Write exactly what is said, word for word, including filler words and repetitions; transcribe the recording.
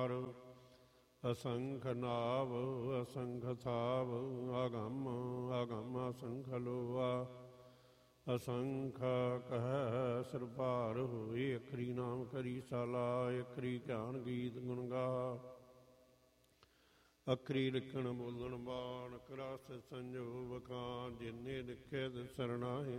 ਅਸੰਖ ਨਾਵ ਅਸੰਖ ਥਾਵ ਆਗਮ ਆਗਮ ਅਸੰਖ ਲੋਆ ਅਸੰਖ ਕਹਿ ਸਰਭਾਰ ਹੋਏ। ਅਖਰੀ ਨਾਮ ਕਰੀ ਸਾਲਾ ਅਖਰੀ ਗਿਆਨ ਗੀਤ ਗੁਣ ਗਾ। ਅਖਰੀ ਲਿਖਣ ਬੋਲਣ ਬਾਣ ਕਰਾਸ ਸੰਜੋ ਵਖਾਨ ਜਿਨੇ ਲਿਖੇ ਸਰਣਾਹੀ